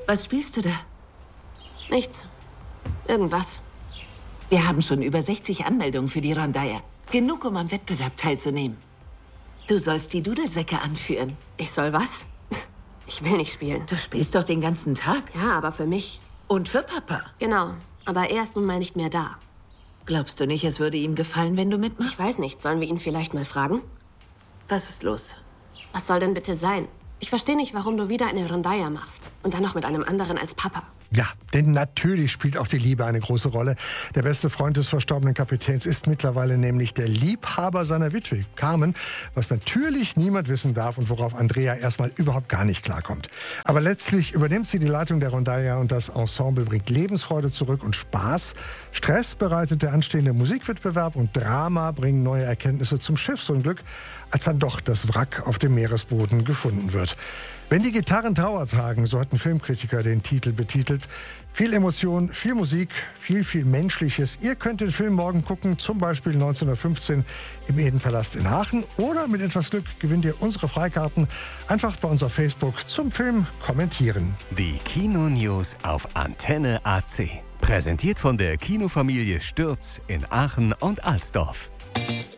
Was spielst du da? Nichts. Irgendwas. Wir haben schon über 60 Anmeldungen für die Rondalla. Genug, um am Wettbewerb teilzunehmen. Du sollst die Dudelsäcke anführen. Ich soll was? Ich will nicht spielen. Du spielst doch den ganzen Tag. Ja, aber für mich. Und für Papa. Genau. Aber er ist nun mal nicht mehr da. Glaubst du nicht, es würde ihm gefallen, wenn du mitmachst? Ich weiß nicht. Sollen wir ihn vielleicht mal fragen? Was ist los? Was soll denn bitte sein? Ich verstehe nicht, warum du wieder eine Rondalla machst. Und dann noch mit einem anderen als Papa. Ja, denn natürlich spielt auch die Liebe eine große Rolle. Der beste Freund des verstorbenen Kapitäns ist mittlerweile nämlich der Liebhaber seiner Witwe, Carmen, was natürlich niemand wissen darf und worauf Andrea erstmal überhaupt gar nicht klarkommt. Aber letztlich übernimmt sie die Leitung der Rondalla und das Ensemble bringt Lebensfreude zurück und Spaß. Stress bereitet der anstehende Musikwettbewerb und Drama bringen neue Erkenntnisse zum Schiffsunglück, als dann doch das Wrack auf dem Meeresboden gefunden wird. Wenn die Gitarren Trauer tragen, so hatten Filmkritiker den Titel betitelt. Viel Emotion, viel Musik, viel Menschliches. Ihr könnt den Film morgen gucken, zum Beispiel 1915 im Edenpalast in Aachen. Oder mit etwas Glück gewinnt ihr unsere Freikarten. Einfach bei uns auf Facebook zum Film kommentieren. Die Kino-News auf Antenne AC. Präsentiert von der Kinofamilie Stürz in Aachen und Alsdorf.